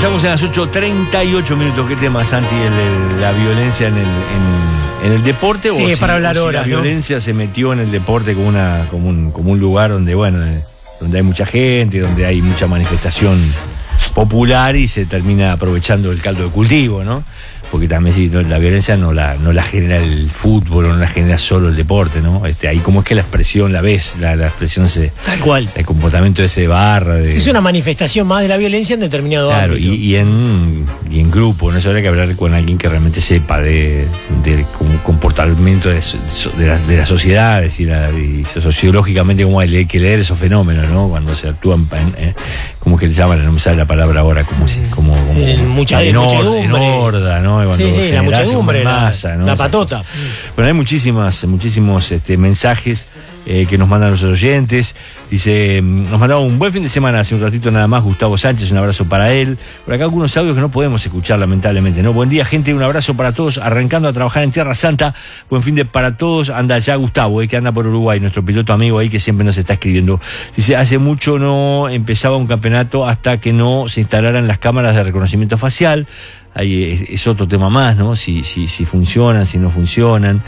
Estamos en las 8:38 minutos. ¿Qué tema, Santi? La violencia en el deporte. Sí, es para hablar ahora. La violencia se metió en el deporte como un lugar donde, bueno, donde hay mucha gente, donde hay mucha manifestación popular y se termina aprovechando el caldo de cultivo, ¿no? Porque también sí, la violencia no la genera el fútbol, no la genera solo el deporte, ¿no? Ahí como es que la expresión la ves, la expresión tal cual. El comportamiento ese de barra. Es una manifestación más de la violencia en determinado ámbito. Claro, y en grupo, ¿no? Eso habría que hablar con alguien que realmente sepa de comportamiento de la sociedad, es decir, y sociológicamente cómo hay que leer esos fenómenos, ¿no? Cuando se actúan, ¿cómo que le llaman? No me sale la palabra ahora, como muchedumbre. En horda, ¿no? Sí, la muchedumbre, masa, ¿no? La patota. Bueno, hay muchísimos mensajes que nos mandan los oyentes. Dice, nos mandaba un buen fin de semana hace un ratito nada más Gustavo Sánchez, un abrazo para él. Por acá algunos audios que no podemos escuchar lamentablemente, ¿no? Buen día, gente, un abrazo para todos, arrancando a trabajar en Tierra Santa. Buen fin de para todos. Anda ya Gustavo, que anda por Uruguay, nuestro piloto amigo ahí que siempre nos está escribiendo. Dice, hace mucho no empezaba un campeonato hasta que no se instalaran las cámaras de reconocimiento facial. Ahí es otro tema más, ¿no? Si funcionan, si no funcionan,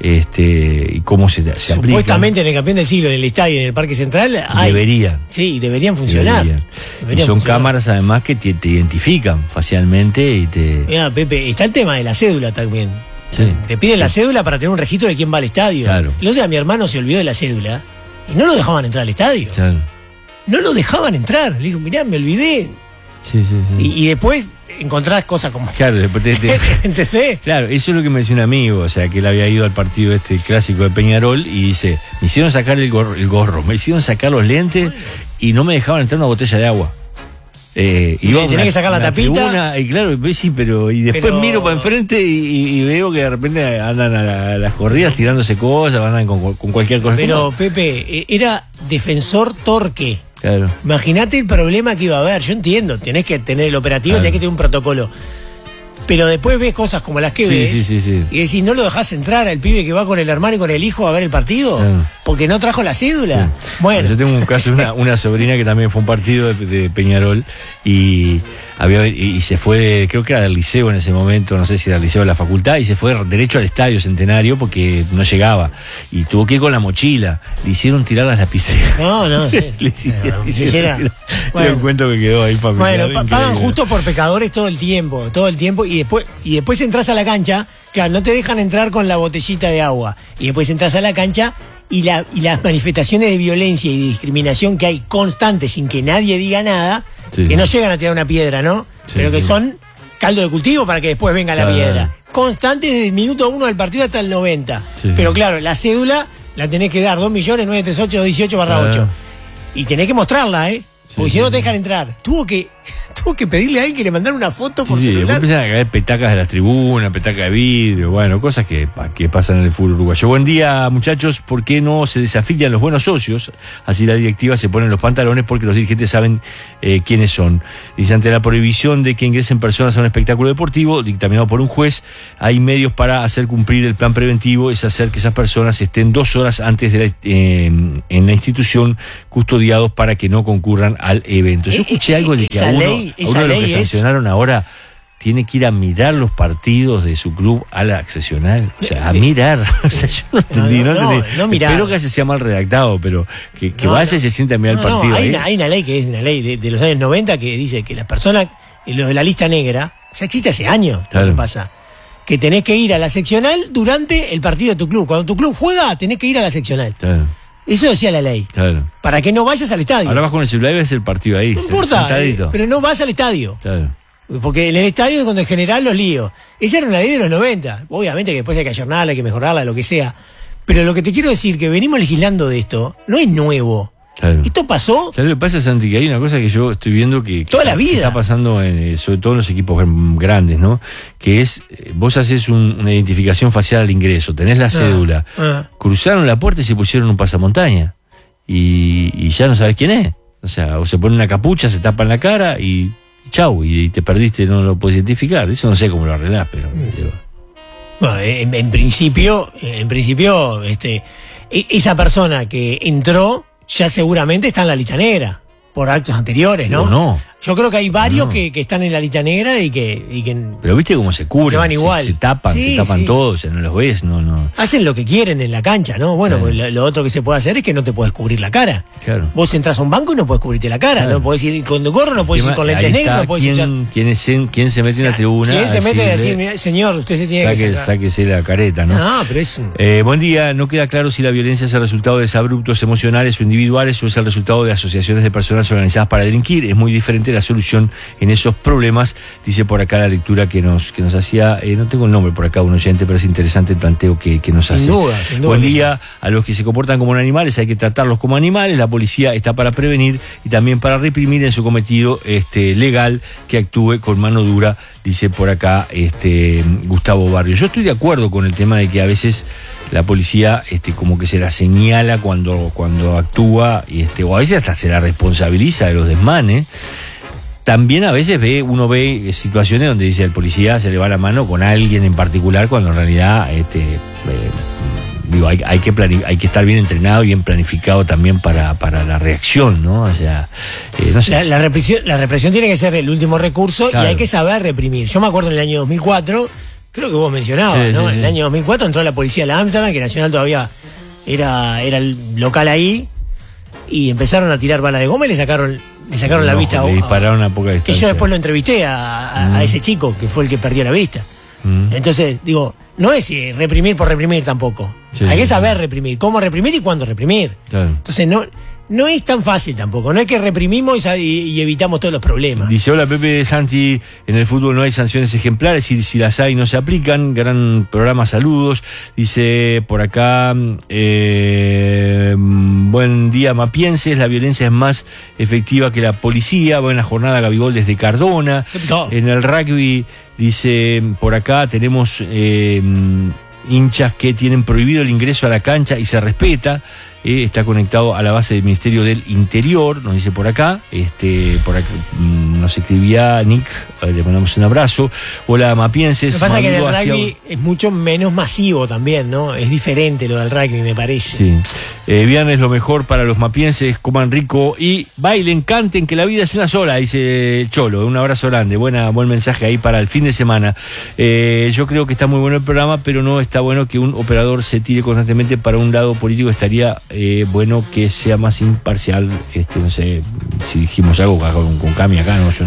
y cómo se aplican. Supuestamente en el campeón del siglo, en el estadio, en el Parque Central, deberían. Sí, deberían funcionar. Y son cámaras además que te identifican facialmente y te... Mira, Pepe, está el tema de la cédula también. Sí. Te piden la cédula para tener un registro de quién va al estadio. Claro. El otro día mi hermano se olvidó de la cédula y no lo dejaban entrar al estadio. Claro. No lo dejaban entrar. Le dijo, mirá, me olvidé. Sí. Y después encontrás cosas como... Claro, después ¿entendés? Claro, eso es lo que me decía un amigo, o sea, que él había ido al partido clásico de Peñarol y dice, me hicieron sacar el gorro, me hicieron sacar los lentes y no me dejaban entrar una botella de agua. Tenés que sacar la tapita. Tribuna, y claro, sí, y después miro para enfrente y veo que de repente andan a las corridas tirándose cosas, andan con cualquier cosa. Pero, Pepe, era defensor Torque. Claro. Imagínate el problema que iba a haber. Yo entiendo, tenés que tener el operativo, claro. Tenés que tener un protocolo. Pero después ves cosas como las que ves. Sí. Y decís, ¿no lo dejás entrar al pibe que va con el hermano y con el hijo a ver el partido? Claro. Porque no trajo la cédula. Sí. Bueno. Yo tengo un caso de una sobrina que también fue un partido de Peñarol y se fue, creo que era del liceo en ese momento, no sé si era el liceo de la facultad, y se fue derecho al Estadio Centenario porque no llegaba. Y tuvo que ir con la mochila. Le hicieron tirar las lapiceras. No. Le hicieron tirar. Bueno, un cuento que quedó ahí familiar. Bueno, pagan justo por pecadores todo el tiempo. Y después entras a la cancha, claro, no te dejan entrar con la botellita de agua. Y después entras a la cancha y las manifestaciones de violencia y de discriminación que hay constantes sin que nadie diga nada, que no llegan a tirar una piedra, ¿no? Pero que son caldo de cultivo para que después venga la piedra. Constantes desde el minuto 1 del partido hasta el 90. Pero claro, la cédula la tenés que dar, 2.938.218/8. Y tenés que mostrarla, porque si no te dejan entrar. Tuvo que pedirle a alguien que le mandara una foto por celular. Después empiezan a caer petacas de las tribunas, petacas de vidrio, bueno, cosas que pasan en el fútbol uruguayo. Buen día, muchachos. ¿Por qué no se desafilian los buenos socios? Así la directiva se pone en los pantalones porque los dirigentes saben quiénes son. Dice, ante la prohibición de que ingresen personas a un espectáculo deportivo dictaminado por un juez, hay medios para hacer cumplir el plan preventivo, es hacer que esas personas estén 2 horas antes en la institución custodiados para que no concurran al evento. Yo escuché algo de que a uno de los que sancionaron ahora tiene que ir a mirar los partidos de su club a la seccional. O sea, a mirar. O sea, yo no entendí. No mirar. Espero que se sea mal redactado, pero que vaya y se sienta a mirar el partido. Hay una ley que es una ley de los años 90 que dice que las personas, los de la lista negra, ya existe hace años. Claro. ¿Qué pasa? Que tenés que ir a la seccional durante el partido de tu club. Cuando tu club juega, tenés que ir a la seccional. Claro. Eso decía la ley. Claro. Para que no vayas al estadio. Ahora vas con el celular y ves el partido ahí. No importa, pero no vas al estadio. Claro. Porque en el estadio es donde en general los líos. Esa era una ley de los 90. Obviamente que después hay que ayornarla, hay que mejorarla, lo que sea. Pero lo que te quiero decir, que venimos legislando de esto, no es nuevo. Claro. Esto pasó. ¿Sabes lo que pasa, Santi? Que hay una cosa que yo estoy viendo que toda la vida está pasando, sobre todo en los equipos grandes, ¿no? Que es, vos haces una identificación facial al ingreso, tenés la cédula, cruzaron la puerta y se pusieron un pasamontaña. Y ya no sabes quién es. O sea, o se pone una capucha, se tapan la cara y chau, y te perdiste, no lo puedes identificar. Eso no sé cómo lo arreglás, pero... Bueno, en principio, esa persona que entró ya seguramente está en la lista negra por actos anteriores, ¿no? No. Yo creo que hay varios que están en la lista negra y que Pero viste cómo se cubren, que van igual. Se tapan Sí, todos, o sea, no los ves, no. hacen lo que quieren en la cancha, ¿no? Bueno, Sí. pues lo otro que se puede hacer es que no te puedes cubrir la cara. Claro. Vos entras a un banco y no puedes cubrirte la cara, Claro. no podés ir con gorro, no podés ir con lentes Ahí negros, está, no podés usar... ¿quién se mete en la tribuna? ¿Quién se mete a decirle, decir, "Mira, señor, usted se tiene que sacar"? sáquese la careta, ¿no? No, pero es un... Buen día, no queda claro si la violencia es el resultado de desabruptos emocionales o individuales o es el resultado de asociaciones de personas organizadas para delinquir. Es muy diferente la solución en esos problemas, dice por acá la lectura que nos hacía, no tengo el nombre por acá, un oyente, pero es interesante el planteo que nos hace. Sin duda. Buen día, a los que se comportan como animales hay que tratarlos como animales, la policía está para prevenir y también para reprimir en su cometido legal que actúe con mano dura, dice por acá Gustavo Barrio. Yo estoy de acuerdo con el tema de que a veces la policía como que se la señala cuando actúa o a veces hasta se la responsabiliza de los desmanes. También a veces uno ve situaciones donde dice el policía se le va la mano con alguien en particular cuando en realidad hay que estar bien entrenado y bien planificado también para la reacción, ¿no? O sea, no sé. La represión tiene que ser el último recurso, Claro. y hay que saber reprimir. Yo me acuerdo en el año 2004, creo que vos mencionabas, Sí, ¿no? sí, En el sí. año 2004 entró la policía de la Amsterdam, que Nacional todavía era el local ahí, y empezaron a tirar balas de goma y le sacaron la No, vista. le dispararon a poca Que distancia. yo después lo entrevisté a ese chico, que fue el que perdió la vista. Entonces, digo, no es reprimir por reprimir tampoco. Sí, hay que sí, saber reprimir, cómo reprimir y cuándo reprimir. Claro. Entonces, no es tan fácil tampoco. No es que reprimimos y evitamos todos los problemas. Dice, hola Pepe Santi, en el fútbol no hay sanciones ejemplares y si las hay no se aplican. Gran programa, saludos. Dice por acá, buen día mapienses, la violencia es más efectiva que la policía. Buena jornada Gabigol desde Cardona. No. En el rugby, dice por acá, tenemos hinchas que tienen prohibido el ingreso a la cancha y se respeta. Está conectado a la base del Ministerio del Interior, nos dice por acá, por acá nos escribía Nick, le mandamos un abrazo. Hola mapienses. Lo que pasa es que el Maduro hacia- rugby es mucho menos masivo también, ¿no? Es diferente lo del rugby, me parece. Sí. Viernes lo mejor para los mapienses, coman rico y bailen, canten, que la vida es una sola, dice el Cholo. Un abrazo grande, buen mensaje ahí para el fin de semana. Yo creo que está muy bueno el programa, pero no está bueno que un operador se tire constantemente para un lado político. Estaría bueno que sea más imparcial. No sé si dijimos algo con Cami acá, no, yo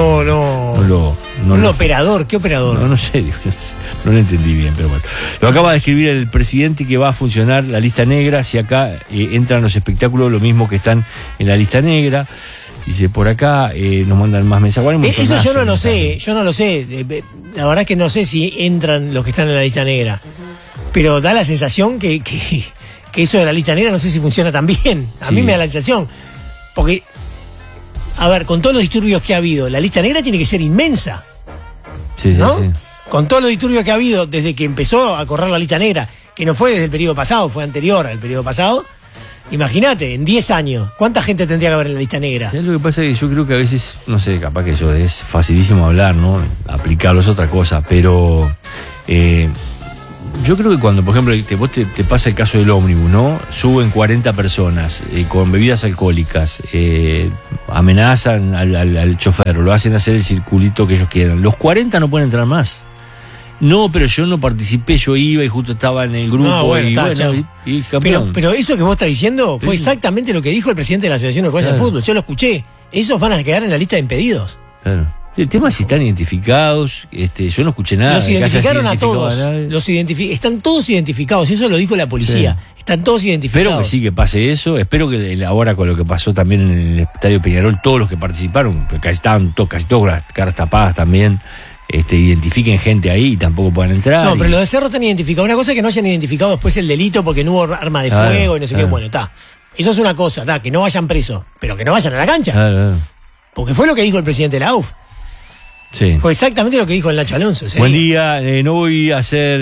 Un operador, ¿qué operador? no sé, digo, no lo entendí bien, pero bueno. Lo acaba de escribir el presidente que va a funcionar la lista negra, si acá entran los espectáculos, lo mismo que están en la lista negra. Dice por acá, nos mandan más mensajes. Bueno, un Eso montonazo, yo no lo mensajes. sé, la verdad es que no sé si entran los que están en la lista negra, pero da la sensación que eso de la lista negra no sé si funciona tan bien. A Sí. mí me da la sensación, porque, a ver, con todos los disturbios que ha habido, la lista negra tiene que ser inmensa, Sí, ¿no? sí. Con todos los disturbios que ha habido desde que empezó a correr la lista negra, que no fue desde el periodo pasado, fue anterior al periodo pasado. Imagínate, en 10 años, ¿cuánta gente tendría que haber en la lista negra? ¿Sabés lo que pasa? Que yo creo que a veces, no sé, capaz que eso es facilísimo hablar, ¿no? Aplicarlo es otra cosa, pero yo creo que cuando, por ejemplo, vos te pasa el caso del ómnibus, ¿no? Suben 40 personas con bebidas alcohólicas, amenazan al chofer, lo hacen hacer el circulito que ellos quieran. Los 40 no pueden entrar más. No, pero yo no participé, yo iba y justo estaba en el grupo. No, bueno, está, chao. y campeón. Pero eso que vos estás diciendo fue exactamente lo que dijo el presidente de la Asociación Uruguaya de Claro. Fútbol. Yo lo escuché. Esos van a quedar en la lista de impedidos. Claro. El tema es si están identificados, yo no escuché nada. Los de que hayas identificaron a identificado todos. nadie. Están todos identificados. Eso lo dijo la policía. Sí. Están todos identificados. Espero que sí que pase eso. Espero que ahora con lo que pasó también en el Estadio Peñarol, todos los que participaron, que estaban casi todos con las caras tapadas también, identifiquen gente ahí y tampoco puedan entrar. No, pero los de Cerro están identificados. Una cosa es que no hayan identificado después el delito porque no hubo arma de Claro, fuego y no sé qué. claro. Bueno, está. Eso es una cosa, que no vayan presos, pero que no vayan a la cancha. Claro. Porque fue lo que dijo el presidente de la AUF. Sí. Fue exactamente lo que dijo el Nacho Alonso. ¿sí? Buen día, no voy a hacer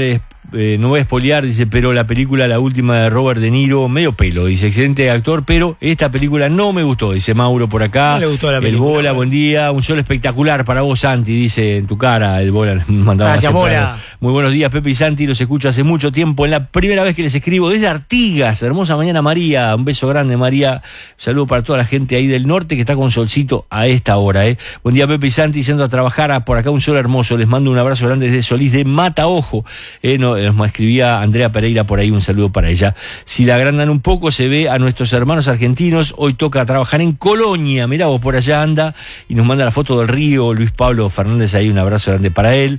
no voy a espolear, dice, pero la película, la última de Robert De Niro, medio pelo, dice, excelente actor, pero esta película no me gustó, dice Mauro por acá. No le gustó la película. El Bola, buen día, un sol espectacular para vos, Santi, dice en tu cara, el Bola mandaba. Gracias, Bola. Muy buenos días, Pepe y Santi, los escucho hace mucho tiempo, es la primera vez que les escribo desde Artigas, hermosa mañana María, un beso grande María, saludo para toda la gente ahí del norte que está con solcito a esta hora. Buen día, Pepe y Santi, yendo a trabajar por acá, un sol hermoso, les mando un abrazo grande desde Solís de Mataojo. Nos escribía Andrea Pereira por ahí, un saludo para ella. Si la agrandan un poco, se ve a nuestros hermanos argentinos. Hoy toca trabajar en Colonia. Mirá, vos por allá anda y nos manda la foto del río. Luis Pablo Fernández ahí, un abrazo grande para él.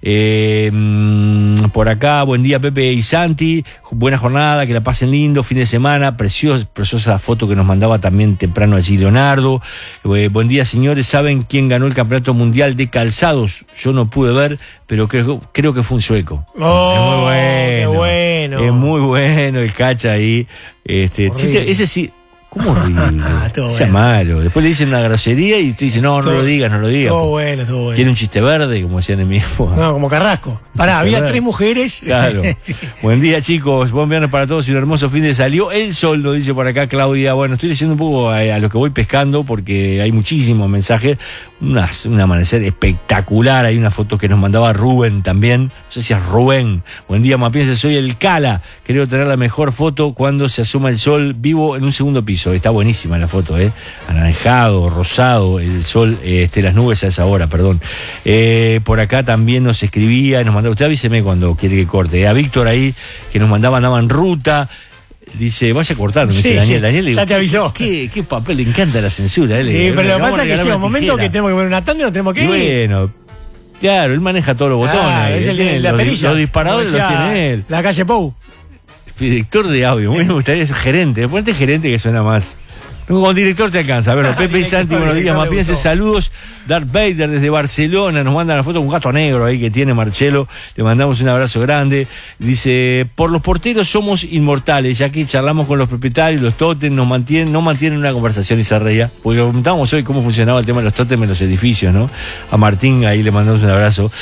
Por acá, buen día, Pepe y Santi. Buena jornada, que la pasen lindo. Fin de semana, preciosa foto que nos mandaba también temprano allí Leonardo. Buen día, señores. ¿Saben quién ganó el campeonato mundial de calzados? Yo no pude ver, pero creo que fue un sueco. Oh, es muy bueno. qué bueno. Es muy bueno el cacha ahí. Chiste, ese sí. ¿Cómo horrible? Sea bueno. Malo. Después le dicen una grosería y usted dice, no lo digas. Todo bueno. Tiene un chiste verde, como decían en mi época. No, como Carrasco. Pará, había 3 mujeres. Claro. Sí. Buen día, chicos. Buen viernes para todos y un hermoso fin de salió el sol, lo dice por acá Claudia. Bueno, estoy leyendo un poco a lo que voy pescando porque hay muchísimos mensajes. Un amanecer espectacular. Hay una foto que nos mandaba Rubén también. No sé si es Rubén. Buen día, Mapiense. Soy el Cala. Creo tener la mejor foto cuando se asoma el sol vivo en un segundo piso. Está buenísima la foto, anaranjado, rosado, el sol, las nubes a esa hora, perdón. Por acá también nos escribía, nos mandaba, usted avíseme cuando quiere que corte. A Víctor ahí, que nos andaba en ruta. Dice, vaya a cortar, me dice Daniel. Daniel le digo, ya te avisó. ¿Qué papel? Le encanta la censura. Pero lo que pasa es que llega un momento que tenemos que poner una tanda y no tenemos que ir. Bueno, claro, él maneja todos los botones. Es la perilla. Los disparadores los tiene él. La calle Pou. Director de audio, muy me gustaría ser gerente. Ponete gerente que suena más. Con director te alcanza. Bueno, Pepe y Santi, buenos días, Mapiense, saludos. Darth Vader desde Barcelona, nos manda la foto con un gato negro ahí que tiene Marcelo, le mandamos un abrazo grande. Dice, por los porteros somos inmortales, ya que charlamos con los propietarios, los tótems, no mantienen una conversación y se reía, porque comentábamos hoy cómo funcionaba el tema de los tótems en los edificios, ¿no? A Martín ahí le mandamos un abrazo.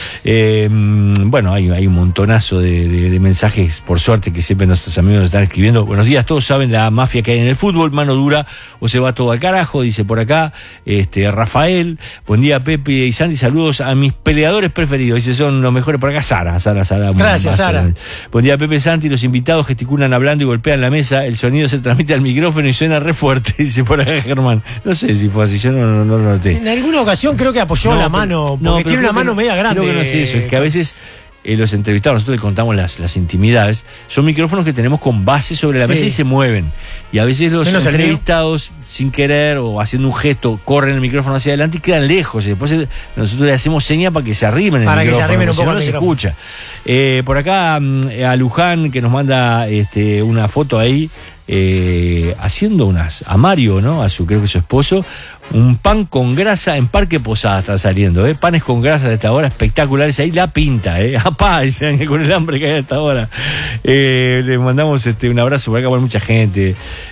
Bueno, hay un montonazo de mensajes, por suerte, que siempre nuestros amigos nos están escribiendo. Buenos días, todos saben la mafia que hay en el fútbol, mano dura o se va todo al carajo, dice por acá Rafael. Buen día, Pepe y Santi, saludos a mis peleadores preferidos, dice, son los mejores por acá. Sara. Gracias, Sara. Buen día, Pepe y Santi, los invitados gesticulan hablando y golpean la mesa, el sonido se transmite al micrófono y suena re fuerte, dice por acá Germán. No sé si fue así, yo no lo noté. En alguna ocasión creo que apoyó la mano, porque tiene una mano media grande. Creo que no es eso, es que a veces los entrevistados, nosotros le contamos las intimidades, son micrófonos que tenemos con base sobre la mesa y se mueven. Y a veces los entrevistados, sin querer o haciendo un gesto, corren el micrófono hacia adelante y quedan lejos. Y después nosotros le hacemos señas para que se arrimen el micrófono. Para que se arrimen un poco, no se escucha. Por acá a Luján, que nos manda una foto ahí, haciendo a Mario, ¿no? Creo que su esposo, un pan con grasa en Parque Posada está saliendo, panes con grasa de esta hora espectaculares, ahí la pinta, apá, dicen, con el hambre que hay a esta hora. Le mandamos un abrazo por acá por mucha gente.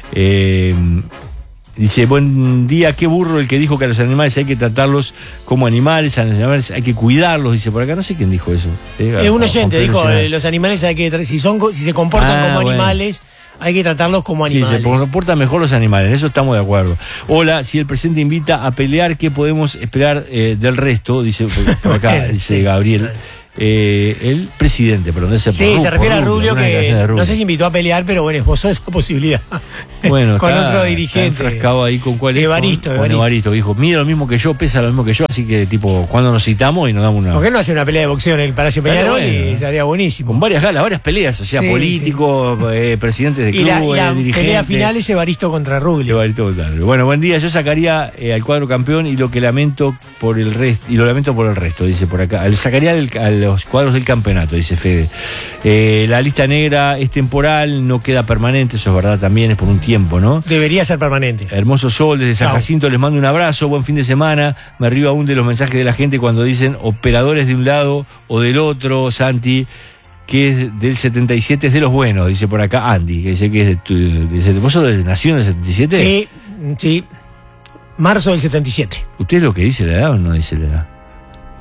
Dice, buen día, qué burro el que dijo que a los animales hay que tratarlos como animales, a los animales hay que cuidarlos, dice por acá, no sé quién dijo eso. Es un oyente, dijo, los animales hay que, si se comportan como animales, hay que tratarlos como animales. Sí, se comportan mejor los animales, en eso estamos de acuerdo. Hola, si el presidente invita a pelear, ¿qué podemos esperar del resto? Dice por acá, dice Gabriel. El presidente, perdón, se refiere a Rubio, que no sé si invitó a pelear, pero bueno, esbozó esa posibilidad. Bueno, con otro dirigente. Está enfrascado ahí con cuál es. Evaristo. Dijo, mide lo mismo que yo, pesa lo mismo que yo, así que tipo, cuando nos citamos y nos damos una. ¿Por qué no hace una pelea de boxeo en el Palacio Peñarol? Y estaría buenísimo. Con varias peleas, o sea, políticos, presidentes de clubes, la dirigentes. Pelea final es Evaristo contra Rubio. Bueno, buen día, yo sacaría al cuadro campeón y lo lamento por el resto, dice por acá. Sacaría a los cuadros del campeonato, dice Fede. La lista negra es temporal, no queda permanente, eso es verdad también, es por un tiempo, ¿no? Debería ser permanente. Hermoso sol desde San Jacinto, les mando un abrazo, buen fin de semana. Me río aún de los mensajes de la gente cuando dicen operadores de un lado o del otro, Santi, que es del 77, es de los buenos, dice por acá Andy, que dice que es ¿vos sos nació en el 77? Sí, marzo del 77. ¿Usted es lo que dice la edad o no dice la edad?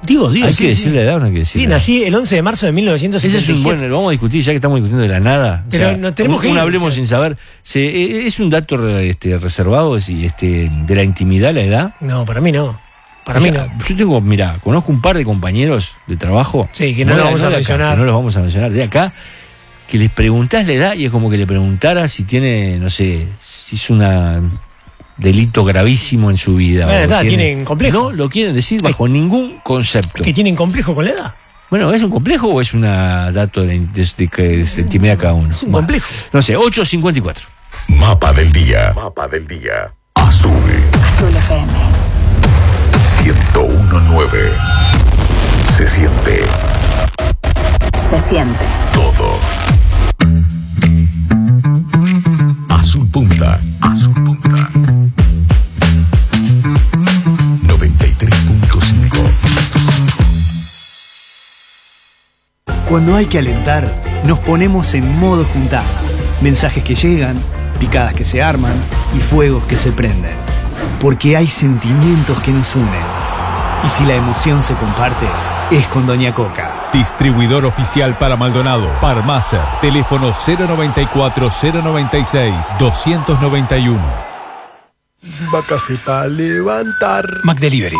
Digo, ¿Hay sí, que decir la edad o no hay que decir Sí, la edad? nací el 11 de marzo de 1977. Ese es un buen, lo vamos a discutir ya que estamos discutiendo de la nada. Pero no tenemos que ir, hablemos sin saber. ¿Es un dato reservado de la intimidad la edad? No, para mí no. Para mí no. Yo conozco un par de compañeros de trabajo. Sí, que no los vamos a mencionar. Que no los vamos a mencionar de acá. Que les preguntás la edad y es como que le preguntaras si tiene, no sé, si es un delito gravísimo en su vida. ¿Tienen complejo? No lo quieren decir bajo ningún concepto. ¿Que tienen complejo con la edad? Bueno, ¿es un complejo o es un dato de intimidad cada uno? Es un complejo. No sé, 8:54. Mapa del día. Mapa del día. Azul. Azul FM. 101.9. Se siente. Se siente. Todo. Azul Punta. Azul Punta. 93.5. Cuando hay que alentar, nos ponemos en modo juntar. Mensajes que llegan, picadas que se arman y fuegos que se prenden. Porque hay sentimientos que nos unen. Y si la emoción se comparte, es con Doña Coca. Distribuidor oficial para Maldonado. Parmacer. Teléfono 094-096-291. Vacase para levantar. McDelivery.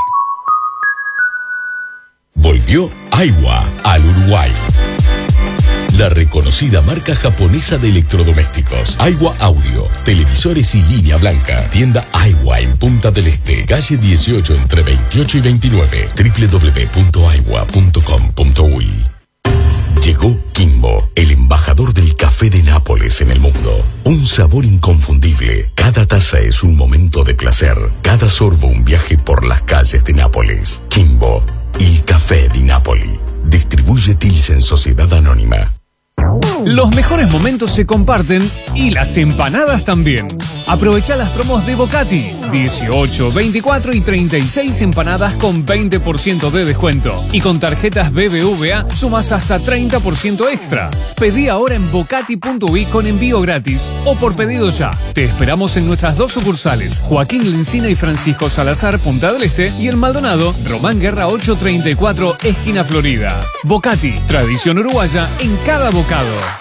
Volvió Aiwa al Uruguay. La reconocida marca japonesa de electrodomésticos. Aiwa Audio, televisores y línea blanca. Tienda Aiwa en Punta del Este, calle 18 entre 28 y 29. www.aiwa.com.uy. Llegó Kimbo, el embajador del café de Nápoles en el mundo. Un sabor inconfundible. Cada taza es un momento de placer. Cada sorbo un viaje por las calles de Nápoles. Kimbo, il café di Napoli. Distribuye Tilsen Sociedad Anónima. Los mejores momentos se comparten y las empanadas también. Aprovecha las promos de Bocati. 18, 24 y 36 empanadas con 20% de descuento. Y con tarjetas BBVA sumas hasta 30% extra. Pedí ahora en bocati.uy con envío gratis o por pedido ya. Te esperamos en nuestras dos sucursales, Joaquín Lencina y Francisco Salazar, Punta del Este, y en Maldonado, Román Guerra 834, esquina Florida. Bocati, tradición uruguaya en cada bocado.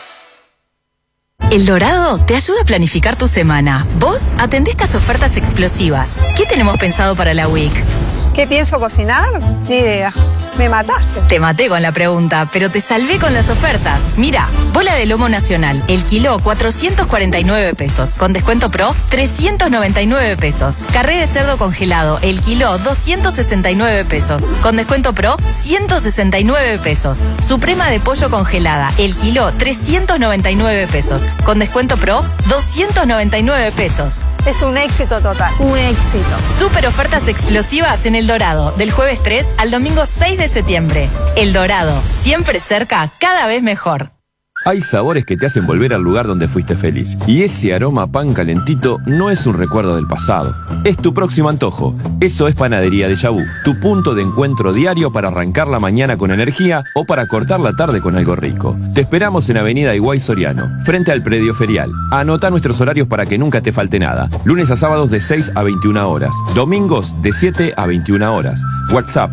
El Dorado te ayuda a planificar tu semana. Vos atendés estas ofertas explosivas. ¿Qué tenemos pensado para la week? ¿Qué pienso cocinar? Ni idea. Me mataste. Te maté con la pregunta, pero te salvé con las ofertas. Mira, bola de lomo nacional, el kilo 449 pesos. Con descuento pro, 399 pesos. Carré de cerdo congelado, el kilo 269 pesos. Con descuento pro, 169 pesos. Suprema de pollo congelada, el kilo 399 pesos. Con descuento pro, 299 pesos. Es un éxito total, un éxito. Super ofertas explosivas en El Dorado, del jueves 3 al domingo 6 de septiembre. El Dorado, siempre cerca, cada vez mejor. Hay sabores que te hacen volver al lugar donde fuiste feliz. Y ese aroma a pan calentito no es un recuerdo del pasado. Es tu próximo antojo. Eso es Panadería Déjà Vu, tu punto de encuentro diario para arrancar la mañana con energía o para cortar la tarde con algo rico. Te esperamos en Avenida Higuay Soriano, frente al predio ferial. Anota nuestros horarios para que nunca te falte nada. Lunes a sábados de 6 a 21 horas. Domingos de 7 a 21 horas. WhatsApp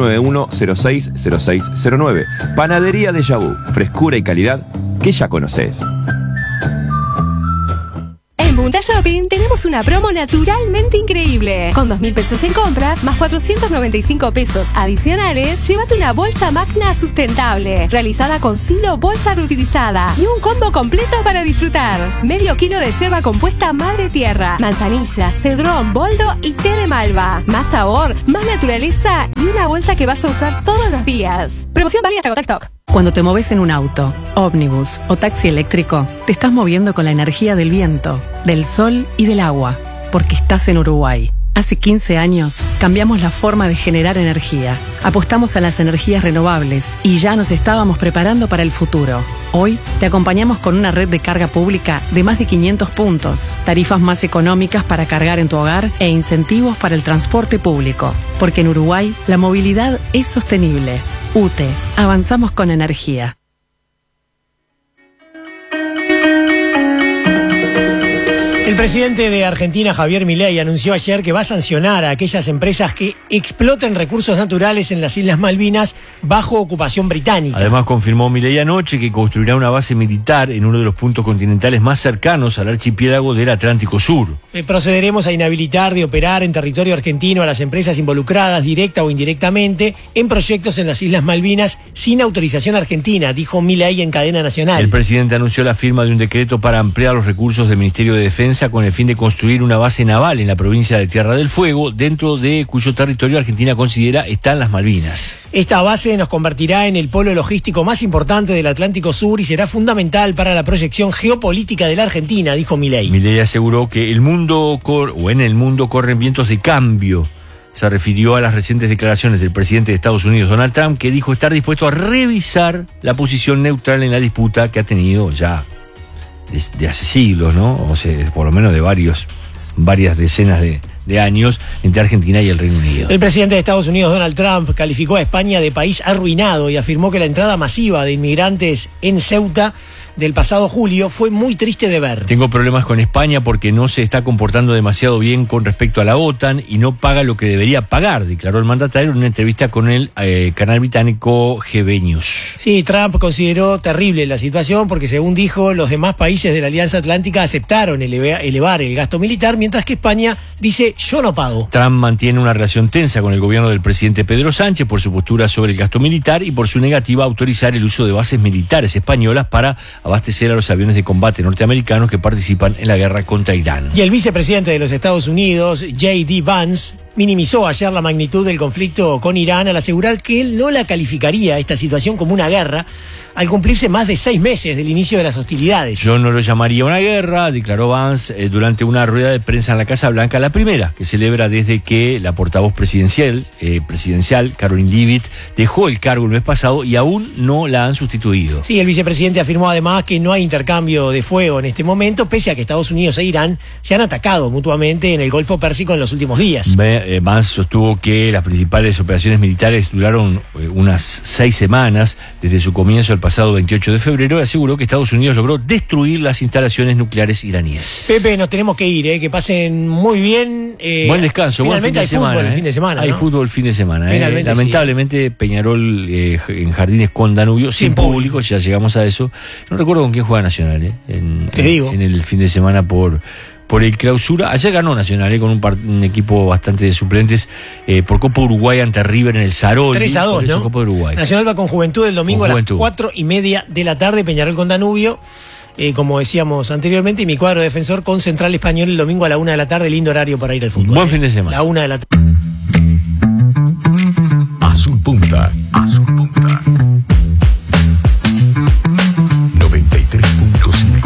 091-060609. Panadería Déjà Vu, frescura y calidad que ya conoces. En Punta Shopping tenemos una promo naturalmente increíble. Con 2.000 pesos en compras, más 495 pesos adicionales, llévate una bolsa magna sustentable, realizada con silo bolsa reutilizada y un combo completo para disfrutar. Medio kilo de yerba compuesta Madre Tierra, manzanilla, cedrón, boldo y té de malva. Más sabor, más naturaleza y una bolsa que vas a usar todos los días. Promoción válida hasta agotar stock. Cuando te moves en un auto, ómnibus o taxi eléctrico, te estás moviendo con la energía del viento, del sol y del agua, porque estás en Uruguay. Hace 15 años cambiamos la forma de generar energía, apostamos a las energías renovables y ya nos estábamos preparando para el futuro. Hoy te acompañamos con una red de carga pública de más de 500 puntos, tarifas más económicas para cargar en tu hogar e incentivos para el transporte público, porque en Uruguay la movilidad es sostenible. UTE, avanzamos con energía. El presidente de Argentina, Javier Milei, anunció ayer que va a sancionar a aquellas empresas que exploten recursos naturales en las Islas Malvinas bajo ocupación británica. Además, confirmó Milei anoche que construirá una base militar en uno de los puntos continentales más cercanos al archipiélago del Atlántico Sur. Procederemos a inhabilitar de operar en territorio argentino a las empresas involucradas, directa o indirectamente, en proyectos en las Islas Malvinas sin autorización argentina, dijo Milei en cadena nacional. El presidente anunció la firma de un decreto para ampliar los recursos del Ministerio de Defensa con el fin de construir una base naval en la provincia de Tierra del Fuego, dentro de cuyo territorio Argentina considera están las Malvinas. Esta base nos convertirá en el polo logístico más importante del Atlántico Sur y será fundamental para la proyección geopolítica de la Argentina, dijo Milei. Milei aseguró que en el mundo corren vientos de cambio. Se refirió a las recientes declaraciones del presidente de Estados Unidos, Donald Trump, que dijo estar dispuesto a revisar la posición neutral en la disputa que ha tenido ya de hace siglos, ¿no? O sea, por lo menos de varias decenas de años entre Argentina y el Reino Unido. El presidente de Estados Unidos, Donald Trump, calificó a España de país arruinado y afirmó que la entrada masiva de inmigrantes en Ceuta del pasado julio fue muy triste de ver. Tengo problemas con España porque no se está comportando demasiado bien con respecto a la OTAN y no paga lo que debería pagar, declaró el mandatario en una entrevista con el canal británico GB News. Sí, Trump consideró terrible la situación porque, según dijo, los demás países de la Alianza Atlántica aceptaron elevar el gasto militar, mientras que España dice, yo no pago. Trump mantiene una relación tensa con el gobierno del presidente Pedro Sánchez por su postura sobre el gasto militar y por su negativa a autorizar el uso de bases militares españolas para abastecer a los aviones de combate norteamericanos que participan en la guerra contra Irán. Y el vicepresidente de los Estados Unidos, J.D. Vance, minimizó ayer la magnitud del conflicto con Irán al asegurar que él no la calificaría esta situación como una guerra al cumplirse más de 6 meses del inicio de las hostilidades. Yo no lo llamaría una guerra, declaró Vance durante una rueda de prensa en la Casa Blanca, la primera que celebra desde que la portavoz presidencial, Caroline Leavitt, dejó el cargo el mes pasado y aún no la han sustituido. Sí, el vicepresidente afirmó además que no hay intercambio de fuego en este momento, pese a que Estados Unidos e Irán se han atacado mutuamente en el Golfo Pérsico en los últimos días. Vance sostuvo que las principales operaciones militares duraron unas 6 semanas desde su comienzo el pasado 28 de febrero y aseguró que Estados Unidos logró destruir las instalaciones nucleares iraníes. Pepe, nos tenemos que ir, que pasen muy bien. Buen descanso, buen fin de semana. Fútbol el fin de semana. Hay fútbol el fin de semana. Lamentablemente, sí. Peñarol en Jardines con Danubio, sin público, ya llegamos a eso. No recuerdo con quién juega Nacional, en el fin de semana por el clausura. Ayer ganó Nacional con un equipo bastante de suplentes por Copa Uruguay ante River en el Saroli. 3-2, ¿no? Copa Uruguay. Nacional va con Juventud el domingo a las 4:30 de la tarde, Peñarol con Danubio. Como decíamos anteriormente, y mi cuadro defensor con Central Español el domingo a la 1 de la tarde, lindo horario para ir al fútbol. Buen fin de semana. La 1 de la tarde. Azul Punta. 93.5.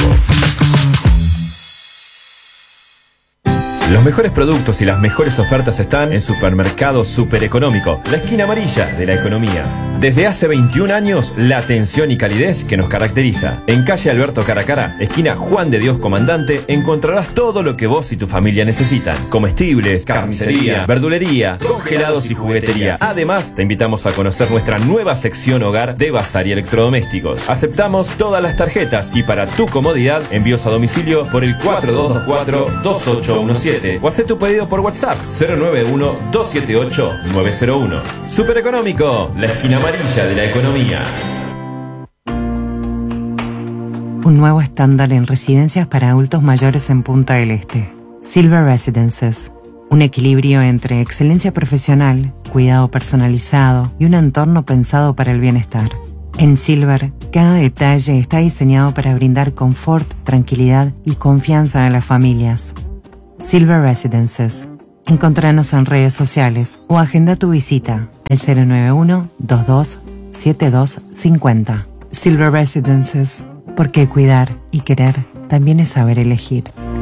Los mejores productos y las mejores ofertas están en Supermercado Supereconómico, la esquina amarilla de la economía. Desde hace 21 años, la atención y calidez que nos caracteriza. En calle Alberto Caracara, esquina Juan de Dios Comandante, encontrarás todo lo que vos y tu familia necesitan. Comestibles, carnicería, verdulería, congelados y juguetería. Además, te invitamos a conocer nuestra nueva sección hogar de bazar y electrodomésticos. Aceptamos todas las tarjetas y para tu comodidad, envíos a domicilio por el 4224-2817. O haz tu pedido por WhatsApp 091-278-901. Supereconómico, la esquina amarilla de la economía. Un nuevo estándar en residencias para adultos mayores en Punta del Este. Silver Residences. Un equilibrio entre excelencia profesional, cuidado personalizado y un entorno pensado para el bienestar. En Silver, cada detalle está diseñado para brindar confort, tranquilidad y confianza a las familias. Silver Residences. Encontranos en redes sociales o agenda tu visita al 091-227250. Silver Residences, porque cuidar y querer también es saber elegir.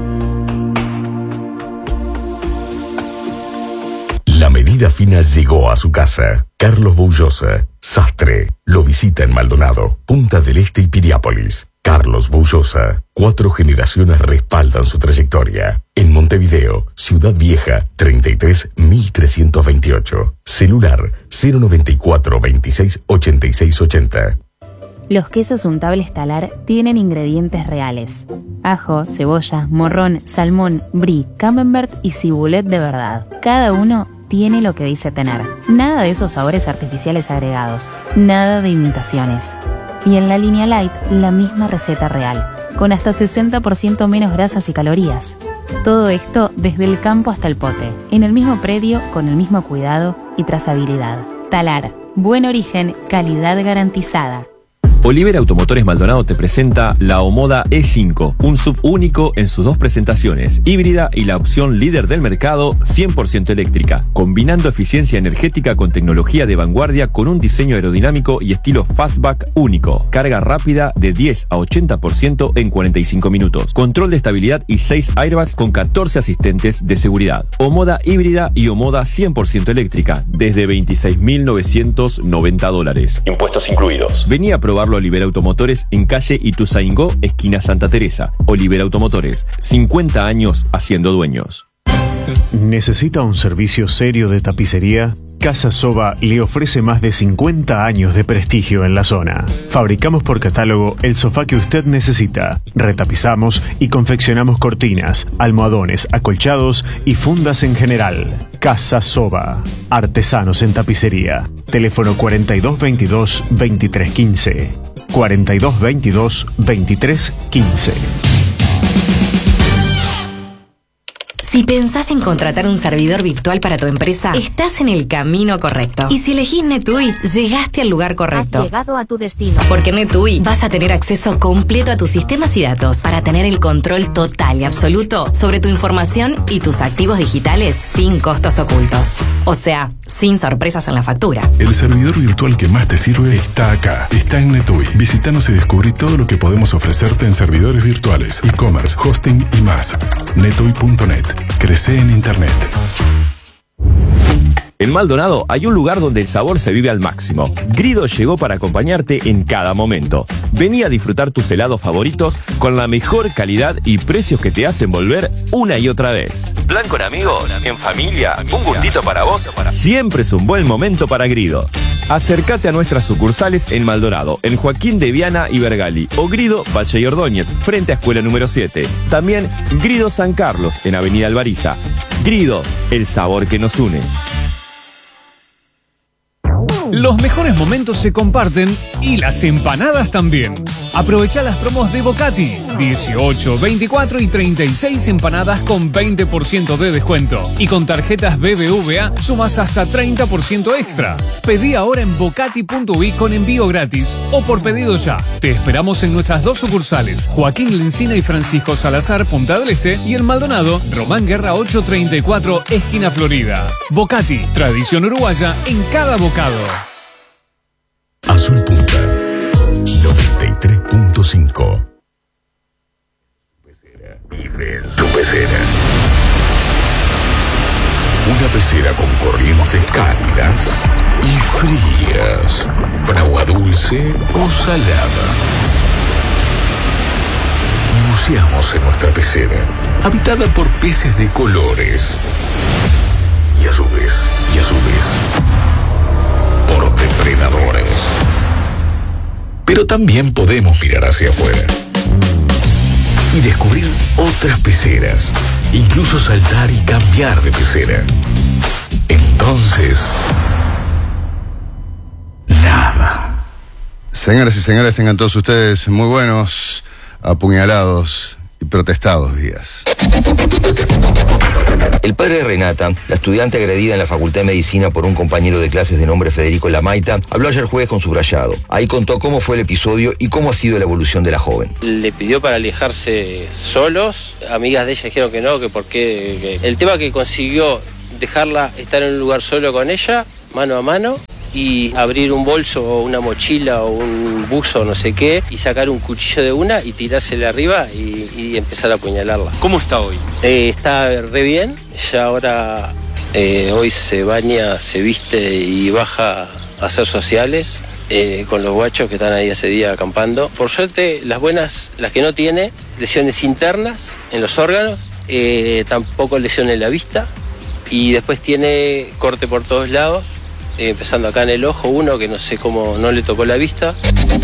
La medida fina llegó a su casa. Carlos Boullosa, sastre, lo visita en Maldonado, Punta del Este y Piriápolis. Carlos Boullosa, 4 generaciones respaldan su trayectoria. En Montevideo, Ciudad Vieja, 33.328. Celular 094 26 86 80. Los quesos untables Talar tienen ingredientes reales: ajo, cebolla, morrón, salmón, brie, camembert y cibulet de verdad. Cada uno tiene lo que dice tener. Nada de esos sabores artificiales agregados, nada de imitaciones. Y en la línea light, la misma receta real, con hasta 60% menos grasas y calorías. Todo esto desde el campo hasta el pote, en el mismo predio, con el mismo cuidado y trazabilidad. Talar, buen origen, calidad garantizada. Olivera Automotores Maldonado te presenta la Omoda E5, un SUV único en sus dos presentaciones, híbrida y la opción líder del mercado, 100% eléctrica, combinando eficiencia energética con tecnología de vanguardia con un diseño aerodinámico y estilo fastback único, carga rápida de 10 a 80% en 45 minutos, control de estabilidad y 6 airbags con 14 asistentes de seguridad. Omoda híbrida y Omoda 100% eléctrica, desde $26.990. Impuestos incluidos. Vení a probarlo Olivera Automotores en calle Ituzaingó, esquina Santa Teresa. Olivera Automotores, 50 años haciendo dueños. ¿Necesita un servicio serio de tapicería? Casa Soba le ofrece más de 50 años de prestigio en la zona. Fabricamos por catálogo el sofá que usted necesita. Retapizamos y confeccionamos cortinas, almohadones, acolchados y fundas en general. Casa Soba, artesanos en tapicería. Teléfono 4222-2315. 4222-2315. Si pensás en contratar un servidor virtual para tu empresa, estás en el camino correcto. Y si elegís NetUI, llegaste al lugar correcto. Has llegado a tu destino. Porque en NetUI vas a tener acceso completo a tus sistemas y datos para tener el control total y absoluto sobre tu información y tus activos digitales sin costos ocultos. O sea, sin sorpresas en la factura. El servidor virtual que más te sirve está acá. Está en NetUI. Visítanos y descubrí todo lo que podemos ofrecerte en servidores virtuales, e-commerce, hosting y más. NetUI.net. Crece en Internet. En Maldonado hay un lugar donde el sabor se vive al máximo. Grido llegó para acompañarte en cada momento. Vení a disfrutar tus helados favoritos con la mejor calidad y precios que te hacen volver una y otra vez. Plan con amigos, en familia, un gustito para vos. Siempre es un buen momento para Grido. Acércate a nuestras sucursales en Maldonado, en Joaquín de Viana y Bergali, o Grido Valle y Ordóñez, frente a Escuela número 7. También Grido San Carlos, en Avenida Alvariza. Grido, el sabor que nos une. Los mejores momentos se comparten y las empanadas también. Aprovecha las promos de Bocati. 18, 24 y 36 empanadas con 20% de descuento. Y con tarjetas BBVA sumas hasta 30% extra. Pedí ahora en bocati.uy con envío gratis o por pedido ya. Te esperamos en nuestras dos sucursales, Joaquín Lencina y Francisco Salazar, Punta del Este, y en Maldonado, Román Guerra 834, esquina Florida. Bocati, tradición uruguaya en cada bocado. Azul Punta 93.5. Vive en tu pecera. Una pecera con corrientes cálidas y frías, con agua dulce o salada. Y buceamos en nuestra pecera, habitada por peces de colores. Y a su vez, por depredadores. Pero también podemos mirar hacia afuera y descubrir otras peceras, incluso saltar y cambiar de pecera. Entonces, nada. Señoras y señores, tengan todos ustedes muy buenos, apuñalados y protestados días. El padre de Renata, la estudiante agredida en la Facultad de Medicina por un compañero de clases de nombre Federico Lamaita, habló ayer jueves con subrayado. Ahí contó cómo fue el episodio y cómo ha sido la evolución de la joven. Le pidió para alejarse solos, amigas de ella dijeron que no, que por qué. El tema que consiguió dejarla estar en un lugar solo con ella, mano a mano, y abrir un bolso o una mochila o un buzo o no sé qué y sacar un cuchillo de una y tirársele arriba y empezar a apuñalarla. ¿Cómo está hoy? Está re bien, ya ahora hoy se baña, se viste y baja a hacer sociales con los guachos que están ahí ese día acampando. Por suerte, las buenas, las que no tiene, lesiones internas en los órganos, tampoco lesiones en la vista y después tiene corte por todos lados. empezando acá en el ojo, uno que no sé cómo no le tocó la vista.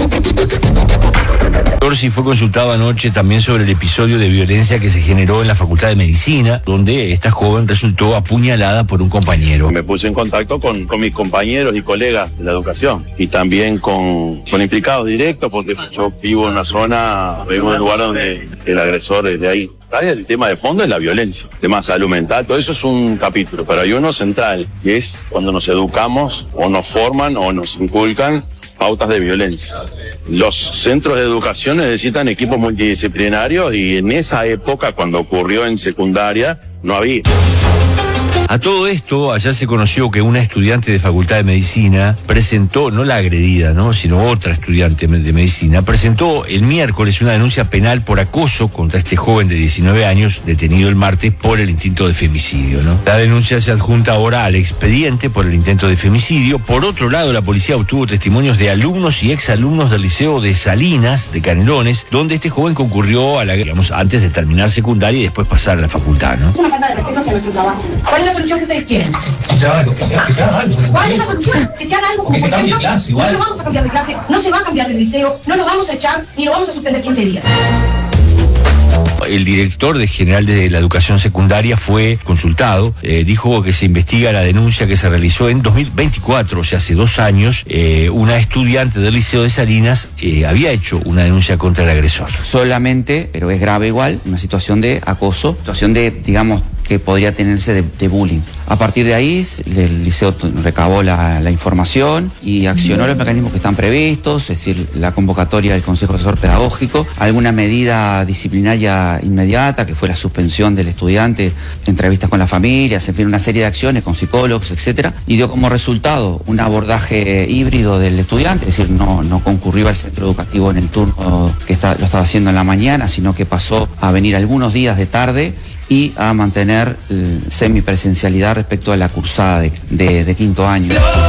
Orsi fue consultado anoche también sobre el episodio de violencia que se generó en la Facultad de Medicina, donde esta joven resultó apuñalada por un compañero. Me puse en contacto con mis compañeros y colegas de la educación y también con implicados directos, porque yo vivo en una zona, vivo en un lugar donde el agresor es de ahí. El tema de fondo es la violencia, el tema de salud mental, todo eso es un capítulo, pero hay uno central, que es cuando nos educamos o nos forman o nos inculcan pautas de violencia. Los centros de educación necesitan equipos multidisciplinarios y en esa época, cuando ocurrió en secundaria, no había. A todo esto, allá se conoció que una estudiante de Facultad de Medicina presentó, no la agredida, ¿no?, sino otra estudiante de Medicina, presentó el miércoles una denuncia penal por acoso contra este joven de 19 años, detenido el martes por el intento de femicidio, ¿no? La denuncia se adjunta ahora al expediente por el intento de femicidio. Por otro lado, la policía obtuvo testimonios de alumnos y exalumnos del Liceo de Salinas, de Canelones, donde este joven concurrió a la, digamos, antes de terminar secundaria y después pasar a la facultad, ¿no? Es una falta de respeto hacia nuestro trabajo. ¿Cuál es la solución que ustedes quieren? Que se haga algo, que se haga algo. ¿Cuál es la solución? Que se haga algo, como que se por cambie ejemplo, de clase, igual. no lo vamos a cambiar de clase, no se va a cambiar del liceo, no lo vamos a echar, ni lo vamos a suspender 15 días. El director general de la educación secundaria fue consultado, dijo que se investiga la denuncia que se realizó en 2024, o sea, hace 2 años, una estudiante del Liceo de Salinas había hecho una denuncia contra el agresor. Solamente, pero es grave igual, una situación de acoso, situación de, digamos, que podría tenerse de bullying. A partir de ahí, el liceo recabó la información y accionó los mecanismos que están previstos, es decir, la convocatoria del Consejo Asesor Pedagógico, alguna medida disciplinaria inmediata, que fue la suspensión del estudiante, entrevistas con las familias, en fin, una serie de acciones con psicólogos, etcétera, y dio como resultado un abordaje híbrido del estudiante, es decir, no concurrió al centro educativo en el turno que lo estaba haciendo en la mañana, sino que pasó a venir algunos días de tarde y a mantener semipresencialidad respecto a la cursada de 5º año.